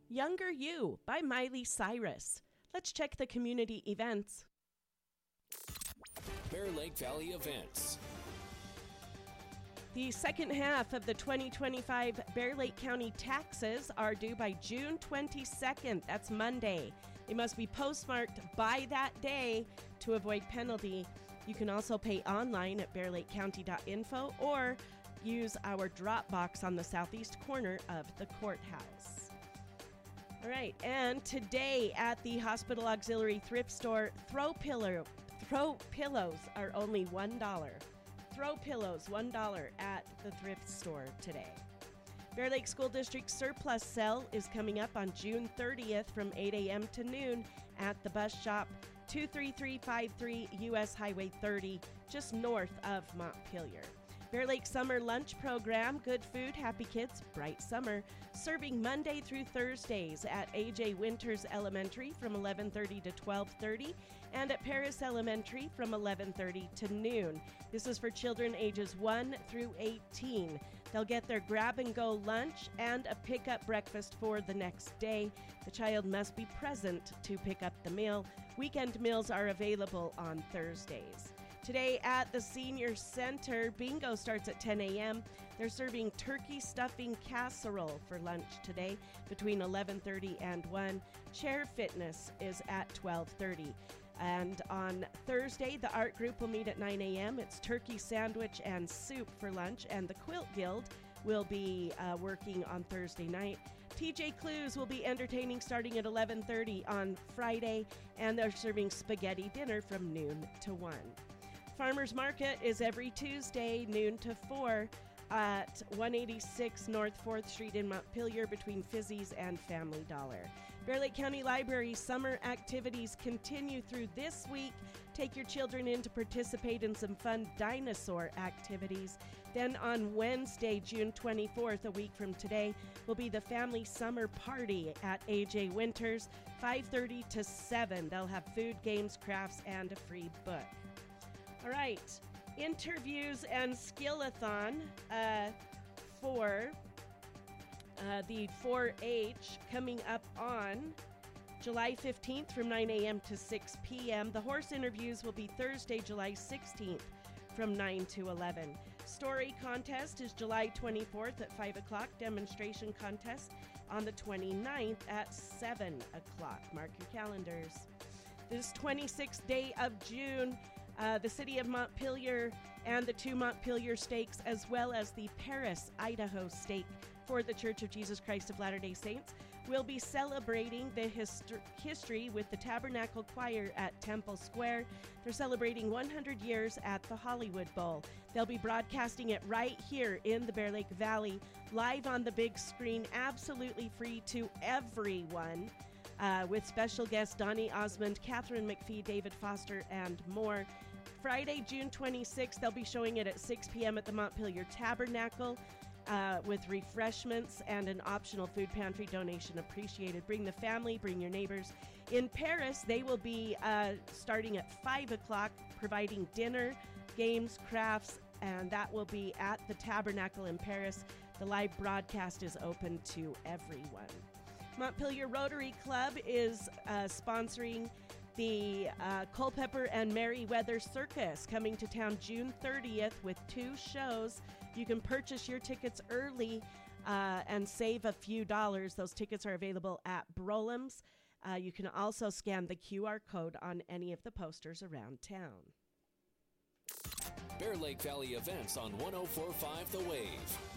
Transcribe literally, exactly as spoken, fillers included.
Younger You by Miley Cyrus. Let's check the community events. Bear Lake Valley events. The second half of the twenty twenty-five Bear Lake County taxes are due by June twenty-second. That's Monday. They must be postmarked by that day to avoid penalty. You can also pay online at bear lake county dot info or use our drop box on the southeast corner of the courthouse. All right, and today at the Hospital Auxiliary Thrift Store, throw pillow, throw pillows are only one dollar. Throw pillows, one dollar at the thrift store today. Bear Lake School District surplus sale is coming up on June thirtieth from eight a.m. to noon at the bus shop, two three three five three U S Highway thirty, just north of Montpelier. Bear Lake Summer Lunch Program, good food, happy kids, bright summer, serving Monday through Thursdays at A J Winters Elementary from eleven thirty to twelve thirty and at Paris Elementary from eleven thirty to noon. This is for children ages one through eighteen. They'll get their grab-and-go lunch and a pick-up breakfast for the next day. The child must be present to pick up the meal. Weekend meals are available on Thursdays. Today at the Senior Center, bingo starts at ten a.m. They're serving turkey stuffing casserole for lunch today between eleven thirty and one. Chair fitness is at twelve thirty. And on Thursday, the art group will meet at nine a.m. It's turkey sandwich and soup for lunch, and the Quilt Guild will be uh, working on Thursday night. T J Clues will be entertaining starting at eleven thirty on Friday, and they're serving spaghetti dinner from noon to one. Farmers Market is every Tuesday, noon to four, at one eighty-six North fourth Street in Montpelier between Fizzy's and Family Dollar. Bear Lake County Library summer activities continue through this week. Take your children in to participate in some fun dinosaur activities. Then on Wednesday, June twenty-fourth, a week from today, will be the Family Summer Party at A J Winters, five thirty to seven. They'll have food, games, crafts, and a free book. All right, interviews and skill-a-thon uh, for uh, the four H coming up on July fifteenth from nine a.m. to six p.m. The horse interviews will be Thursday, July sixteenth from nine to eleven. Story contest is July twenty-fourth at five o'clock. Demonstration contest on the twenty-ninth at seven o'clock. Mark your calendars. This twenty-sixth day of June, Uh, the city of Montpelier and the two Montpelier stakes, as well as the Paris, Idaho stake for the Church of Jesus Christ of Latter-day Saints, will be celebrating the hist- history with the Tabernacle Choir at Temple Square. They're celebrating one hundred years at the Hollywood Bowl. They'll be broadcasting it right here in the Bear Lake Valley, live on the big screen, absolutely free to everyone. Uh, with special guests Donnie Osmond, Catherine McPhee, David Foster, and more. Friday, June twenty-sixth, they'll be showing it at six p.m. at the Montpelier Tabernacle uh, with refreshments and an optional food pantry donation appreciated. Bring the family, bring your neighbors. In Paris, they will be uh, starting at five o'clock, providing dinner, games, crafts, and that will be at the Tabernacle in Paris. The live broadcast is open to everyone. Montpelier Rotary Club is uh, sponsoring the uh, Culpeper and Merriweather Circus coming to town June thirtieth with two shows. You can purchase your tickets early uh, and save a few dollars. Those tickets are available at Brolam's. Uh, you can also scan the Q R code on any of the posters around town. Bear Lake Valley events on one oh four point five The Wave.